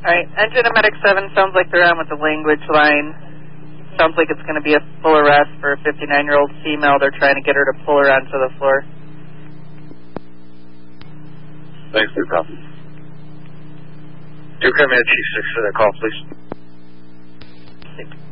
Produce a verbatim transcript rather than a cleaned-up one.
Alright, engine and medic seven sounds like they're on with the language line. Sounds like it's going to be a full arrest for a fifty-nine-year-old female. They're trying to get her to pull her onto the floor. Thanks for the call. Do come in, Chief six for that call, please. Six.